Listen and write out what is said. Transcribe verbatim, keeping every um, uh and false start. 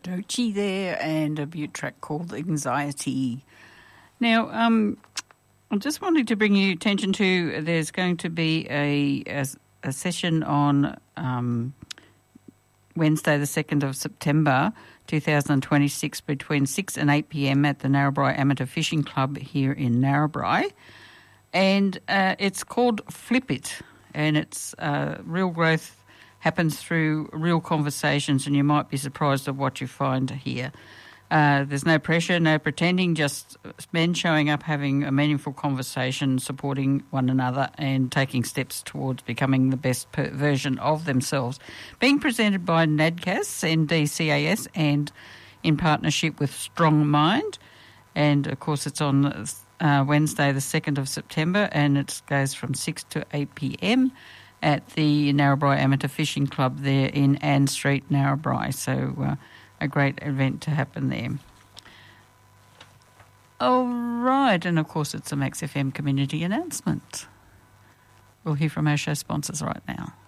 Dochi there and a Butte track called Anxiety. Now, um, I just wanted to bring you attention to there's going to be a, a, a session on um, Wednesday the second of September two thousand twenty-six between six and eight p.m. at the Narrabri Amateur Fishing Club here in Narrabri. And uh, it's called Flip It, and it's uh, real growth happens through real conversations, and you might be surprised at what you find here. Uh, there's no pressure, no pretending, just men showing up, having a meaningful conversation, supporting one another and taking steps towards becoming the best per- version of themselves. Being presented by NADCAS, N D C A S, and in partnership with Strong Mind. And, of course, it's on uh, Wednesday the second of September, and it goes from six to eight p.m. at the Narrabri Amateur Fishing Club there in Ann Street, Narrabri. So uh, a great event to happen there. All right, and of course it's a Max F M community announcement. We'll hear from our show sponsors right now.